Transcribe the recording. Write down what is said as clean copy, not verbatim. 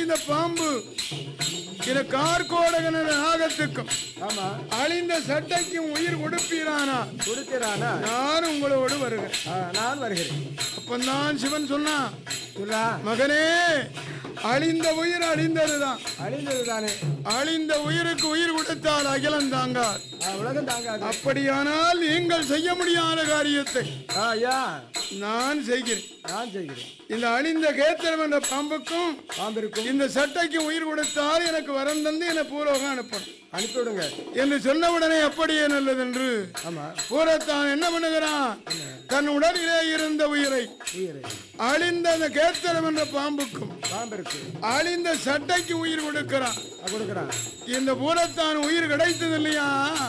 இந்த பாம்பு இந்த கார்கோடகன நாகத்துக்கும் அழிந்த சட்டைக்கும் உயிர் கொடுப்பீரானா? நான் உங்களோடு வருகிறேன். நான் வருகிறேன். அப்பந்தான் சிவன் சொன்னா, மகனே, அழிந்த உயிர் அழிந்ததுதான். அழிந்ததுதானே. அழிந்த உயிருக்கு உயிர் கொடுத்தால் அகிலம் தாங்கார், உலகம் தாங்காது. அப்படியானால் நீங்கள் செய்ய முடியாத காரியத்தை நான் செய்கிறேன். இந்த அழிந்த கேத்திரம் என்ற பாம்புக்கும் இந்த சட்டைக்கும் உயிர் கொடுத்தால் எனக்கு வரம் தந்து என பூலோகம் அனுப்பணும், அனுப்பிவிடுங்க என்று சொன்ன உடனே அப்படியே நல்லது என்று பூரத்தான் என்ன பண்ணுகிறான், தன் உடலிலே இருந்த உயிரை அழிந்த அந்த கேத்திரம் என்ற பாம்புக்கும் அழிந்த சட்டைக்கு உயிர் கொடுக்கிறான். கொடுக்கிறான். இந்த பூரத்தான் உயிர் கிடைத்தது இல்லையா?